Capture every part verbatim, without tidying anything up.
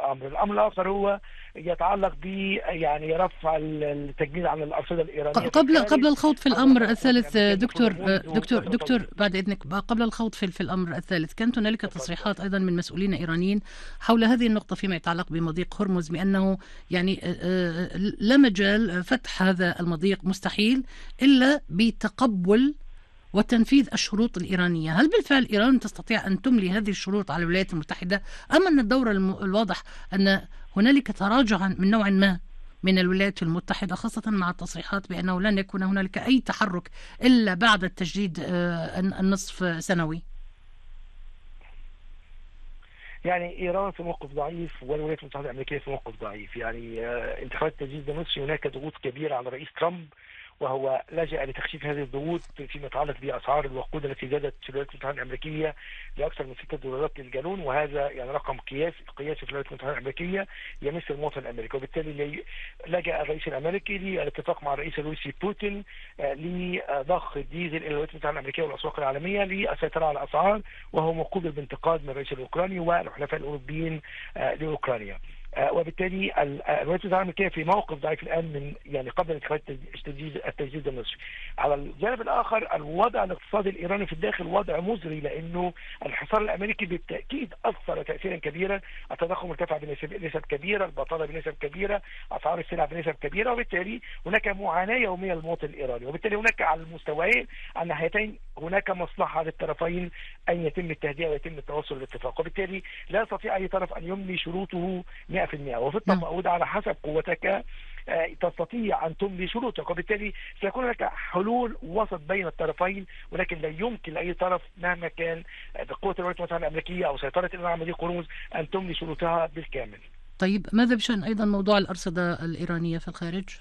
امر. الامر الاخر هو يتعلق ب يعني رفع التجنيد عن الارصده الايرانيه قبل قبل الخوض في الامر الثالث دكتور دكتور دكتور منذ بعد اذنك، قبل الخوض في في الامر الثالث، كانت هنالك تصريحات ايضا من مسؤولين ايرانيين حول هذه النقطه فيما يتعلق بمضيق هرمز، بانه يعني لا مجال فتح هذا المضيق، مستحيل الا بتقبل وتنفيذ الشروط الإيرانية. هل بالفعل إيران تستطيع أن تملي هذه الشروط على الولايات المتحدة، أم أن الدور الواضح أن هنالك تراجع من نوع ما من الولايات المتحدة، خاصة مع التصريحات بأنه لن يكون هنالك أي تحرك إلا بعد التجديد النصف سنوي؟ يعني ايران في موقف ضعيف والولايات المتحده الامريكيه في موقف ضعيف. يعني انتخابات التجديد النصفي هناك ضغوط كبيره على الرئيس ترامب، وهو لجأ لتخفيف هذه الضغوط فيما يتعلق باسعار الوقود التي زادت في الولايات المتحده الامريكيه لاكثر من ستة دولارات للجالون، وهذا يعني رقم قياسي قياسي في الولايات المتحده الامريكيه يمس المواطن الامريكي. وبالتالي لجأ الرئيس الامريكي للاتفاق مع الرئيس الروسي بوتين لضخ الديزل الى الولايات المتحده الامريكيه والاسواق العالميه للسيطره على الاسعار، وهو مقوبل بانتقاد من الرئيس الاوكراني والحلفاء الاوروبيين لاوكرانيا. وبالتالي الولايات المتحده الامريكيه في موقف ضعيف الان من يعني قبل انتخابات التجديد التجديد النصفي. على الجانب الاخر الوضع الاقتصادي الايراني في الداخل وضع مزري، لانه الحصار الامريكي بالتاكيد اثر تاثيرا كبيرا، التضخم ارتفع بنسب كبيره، البطاله بنسب كبيره، اسعار السلع بنسب كبيره، وبالتالي هناك معاناه يوميه للمواطن الايراني. وبالتالي هناك على المستويين الناحيتين هناك مصلحه للطرفين ان يتم التهدئه ويتم التوصل للاتفاق، وبالتالي لا يستطيع اي طرف ان يملي شروطه مئة في المئة. وفي التفاوض على حسب قوتك تستطيع أن تملي شروطك، وبالتالي سيكون هناك حلول وسط بين الطرفين، ولكن لا يمكن لأي طرف مهما كان بقوة الولايات المتحدة الأمريكية أو سيطرة إيران على مضيق هرمز أن تملي شروطها بالكامل. طيب ماذا بشأن أيضا موضوع الأرصدة الإيرانية في الخارج؟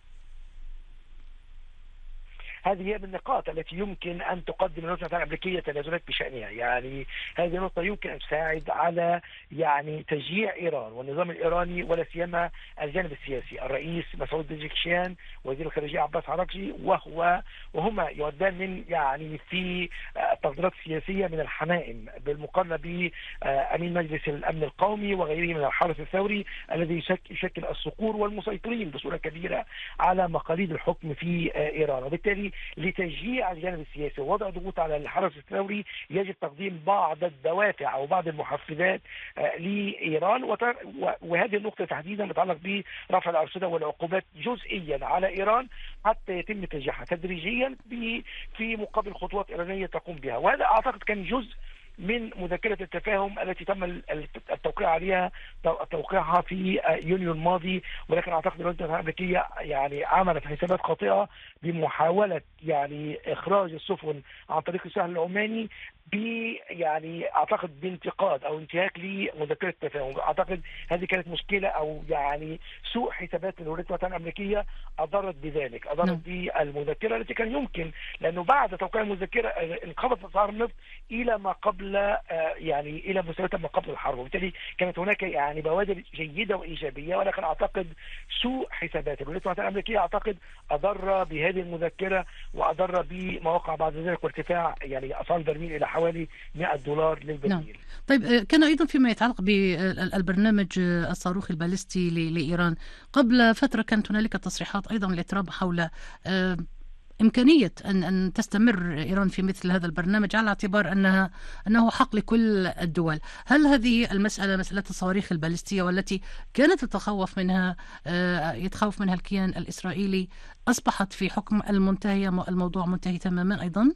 هذه هي من النقاط التي يمكن أن تقدم الولايات المتحدة الأمريكية تنازلات بشأنها. يعني هذه النقطة يمكن أن تساعد على يعني تشجيع إيران والنظام الإيراني، ولا سيما الجانب السياسي. الرئيس مسعود بزكشيان، وزير الخارجية عباس عراقجي، وهو وهما يودان من يعني في التقديرات السياسية من الحمائم بالمقارنة بأمين مجلس الأمن القومي وغيره من الحرس الثوري الذي يشكل الصقور والمسيطرين بصورة كبيرة على مقاليد الحكم في إيران. وبالتالي لتشجيع الجانب السياسي ووضع ضغوط على الحرس الثوري يجب تقديم بعض الدوافع او بعض المحفزات لايران، وهذه النقطه تحديدا تتعلق برفع الارصده والعقوبات جزئيا على ايران حتى يتم تشجيعها تدريجيا في مقابل خطوات ايرانيه تقوم بها. وهذا اعتقد كان جزء من مذكرة التفاهم التي تم التوقيع عليها توقيعها في يونيو الماضي، ولكن اعتقد الولايات المتحدة الامريكية يعني عملت حسابات خاطئة بمحاولة يعني اخراج السفن عن طريق الساحل العماني ب يعني اعتقد بانتقاد او انتهاك لمذكره التفاهم. اعتقد هذه كانت مشكله او يعني سوء حسابات الولايات المتحده الامريكيه اضرت بذلك، اضرت بالمذكره التي كان يمكن، لانه بعد توقيع المذكره انخفضت اسعار النفط الى ما قبل يعني الى مستويات ما قبل الحرب، وبالتالي كانت هناك يعني بوادر جيده وايجابيه، ولكن اعتقد سوء حسابات الولايات المتحده الامريكيه اعتقد اضر بهذه المذكره واضر بما وقع بعد ذلك وارتفاع يعني اسعار البرميل الى حوالي مئة دولار للبرميل. نعم. طيب كان أيضا فيما يتعلق بالبرنامج الصاروخي البالستي لإيران، قبل فترة كانت هنالك تصريحات أيضا لترامب حول إمكانية أن أن تستمر إيران في مثل هذا البرنامج على اعتبار أنها أنه حق لكل الدول. هل هذه المسألة مسألة الصواريخ البالستية والتي كانت تتخوف منها يتخوف منها الكيان الإسرائيلي أصبحت في حكم المنتهية، الموضوع منتهي تماما أيضا؟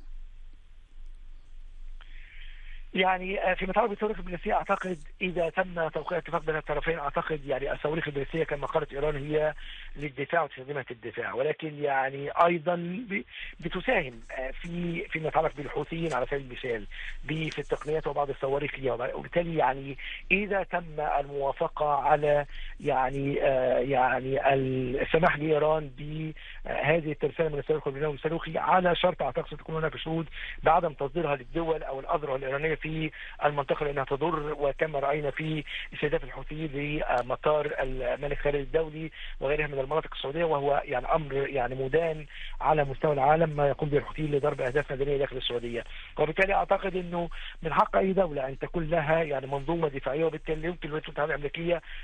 يعني في متعلق بالصواريخ البالستية اعتقد اذا تم توقيع اتفاق بين الطرفين اعتقد يعني الصواريخ البالستية كما قالت ايران هي للدفاع وتستخدمها الدفاع، ولكن يعني ايضا بتساهم في فيما يتعلق بالحوثيين على سبيل المثال في التقنيات وبعض الصواريخ ليها، وبالتالي يعني اذا تم الموافقة على يعني يعني السماح لايران بهذه الترسانة من الصاروخ والبرنامج الصاروخي على شرط اعتقد ستكون هناك شروط بعدم تصديرها للدول او الاذرع الايرانيه في المنطقه لانها تضر، وكما راينا في استهداف الحوثيين لمطار الملك خالد الدولي وغيرها من المناطق السعوديه، وهو يعني امر يعني مدان على مستوى العالم ما يقوم به الحوثيين لضرب اهداف مدنيه داخل السعوديه. وبالتالي اعتقد انه من حق اي دوله ان تكون لها يعني منظومه دفاعيه، وبالتالي يمكن الولايات المتحده الامريكيه